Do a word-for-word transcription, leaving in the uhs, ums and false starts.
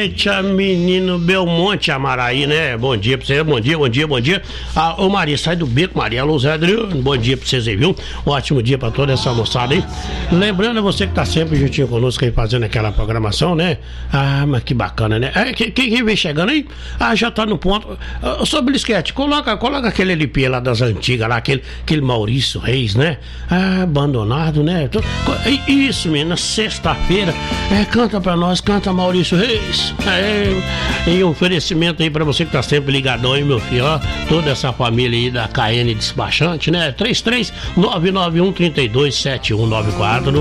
noite, a menino Belmonte Amaraí, né? Bom dia pra você, bom dia, bom dia, bom dia. Ah, ô Maria, sai do beco, Maria. Alô, Zé Adriano, bom dia pra vocês aí, viu? Um ótimo dia pra toda essa moçada aí. Lembrando a você que tá sempre juntinho conosco aí fazendo aquela programação, né? Ah, mas que bacana, né? É, quem, quem vem chegando aí? Ah, já tá no ponto. Ah, sobre Blisquete, coloca, coloca aquele L P lá das antigas, lá, aquele, aquele Maurício Reis, né? Ah, abandonado, né? Isso, menina, sexta-feira. É, canta pra nós, canta Maurício Reis. É, em oferecimento aí pra você que tá sempre ligadão aí, meu filho, ó, toda essa família aí da K N Despachante, né? três três nove nove um três dois sete um nove quatro